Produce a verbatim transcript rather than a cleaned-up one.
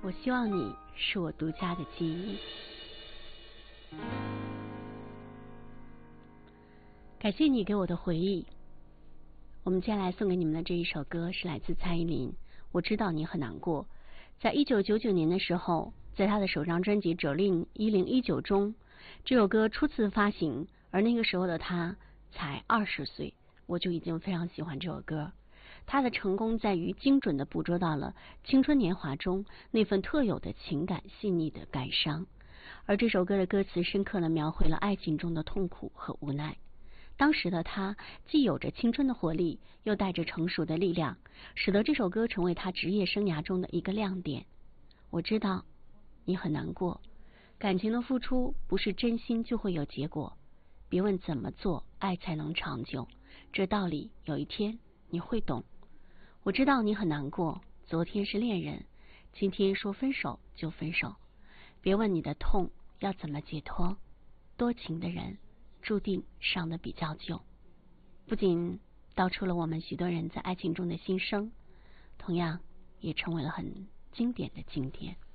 我希望你是我独家的记忆。感谢你给我的回忆。我们接下来送给你们的这一首歌是来自蔡依林，我知道你很难过。在一九九九年的时候，在她的首张专辑《指令一零一九》中，这首歌初次发行，而那个时候的她才二十岁，我就已经非常喜欢这首歌。她的成功在于精准地捕捉到了青春年华中那份特有的情感细腻的感伤，而这首歌的歌词深刻地描绘了爱情中的痛苦和无奈。当时的他既有着青春的活力，又带着成熟的力量，使得这首歌成为他职业生涯中的一个亮点。我知道你很难过，感情的付出不是真心就会有结果，别问怎么做爱才能长久，这道理有一天你会懂。我知道你很难过，昨天是恋人，今天说分手就分手，别问你的痛要怎么解脱，多情的人注定伤得比较久。不仅道出了我们许多人在爱情中的心声，同样也成为了很经典的经典。